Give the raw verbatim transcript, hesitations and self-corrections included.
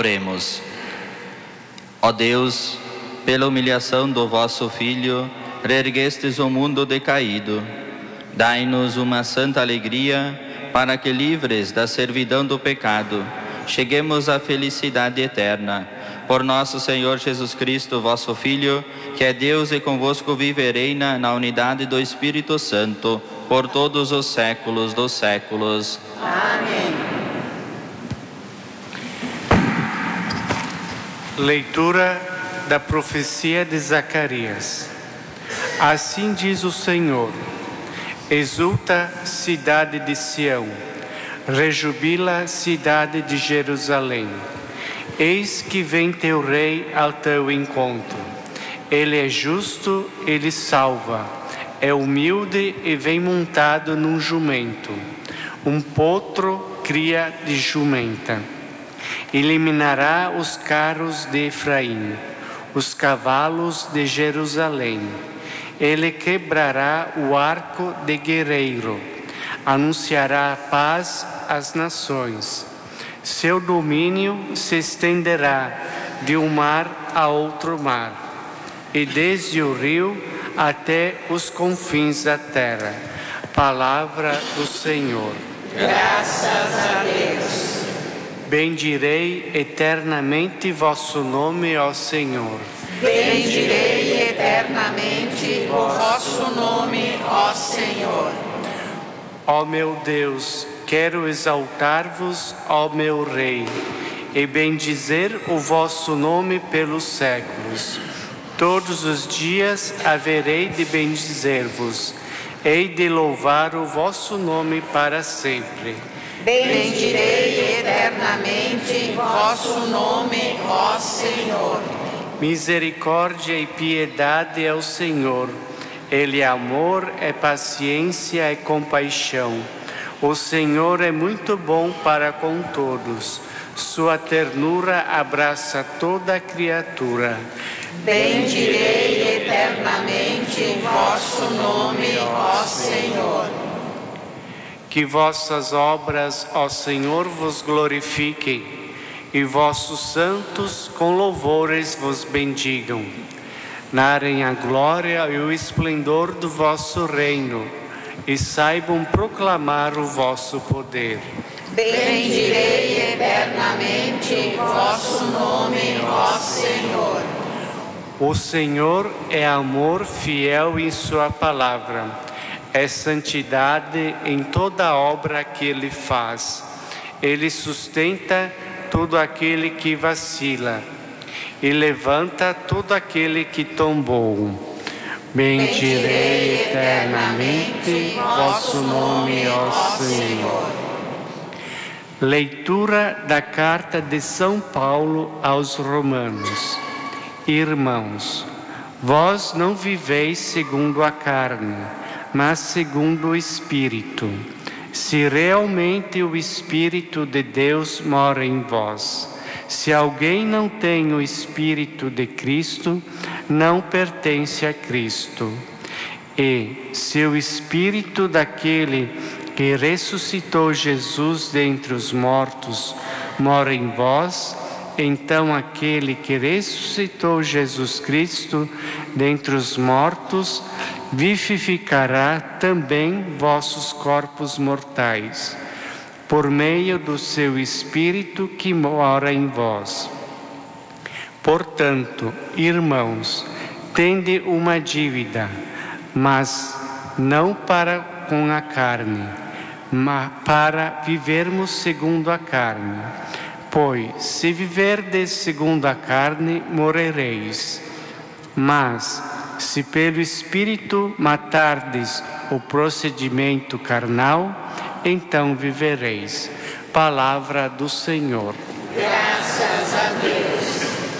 Oremos. Ó Deus, pela humilhação do vosso Filho, reerguestes o mundo decaído. Dai-nos uma santa alegria, para que, livres da servidão do pecado, cheguemos à felicidade eterna. Por nosso Senhor Jesus Cristo, vosso Filho, que é Deus e convosco vive e reina na unidade do Espírito Santo, por todos os séculos dos séculos. Amém. Leitura da profecia de Zacarias. Assim diz o Senhor: exulta, cidade de Sião, rejubila, cidade de Jerusalém. Eis que vem teu rei ao teu encontro. Ele é justo, ele salva. É humilde e vem montado num jumento, um potro cria de jumenta. Eliminará os carros de Efraim, os cavalos de Jerusalém. Ele quebrará o arco de guerreiro, anunciará a paz às nações. Seu domínio se estenderá de um mar a outro mar, e desde o rio até os confins da terra. Palavra do Senhor. Graças a Deus. Bendirei eternamente vosso nome, ó Senhor. Bendirei eternamente o vosso nome, ó Senhor. Ó meu Deus, quero exaltar-vos, ó meu Rei, e bendizer o vosso nome pelos séculos. Todos os dias haverei de bendizer-vos, hei de louvar o vosso nome para sempre. Bendirei eternamente vosso nome, ó Senhor. Misericórdia e piedade é o Senhor. Ele é amor, é paciência, é compaixão. O Senhor é muito bom para com todos. Sua ternura abraça toda a criatura. Bendirei eternamente vosso nome, ó Senhor. Que vossas obras, ó Senhor, vos glorifiquem, e vossos santos com louvores vos bendigam. Narem a glória e o esplendor do vosso reino, e saibam proclamar o vosso poder. Bendirei eternamente vosso nome, ó Senhor. O Senhor é amor fiel em sua palavra, é santidade em toda a obra que Ele faz. Ele sustenta todo aquele que vacila e levanta todo aquele que tombou. Bendirei eternamente vosso nome, ó Senhor. Leitura da carta de São Paulo aos Romanos. Irmãos, vós não viveis segundo a carne, mas segundo o Espírito, se realmente o Espírito de Deus mora em vós. Se alguém não tem o Espírito de Cristo, não pertence a Cristo. E se o Espírito daquele que ressuscitou Jesus dentre os mortos mora em vós, então aquele que ressuscitou Jesus Cristo dentre os mortos vivificará também vossos corpos mortais, por meio do seu Espírito que mora em vós. Portanto, irmãos, tende uma dívida, mas não para com a carne, mas para vivermos segundo a carne. Pois, se viverdes segundo a carne, morrereis. Mas, se pelo Espírito matardes o procedimento carnal, então vivereis. Palavra do Senhor. Graças a Deus.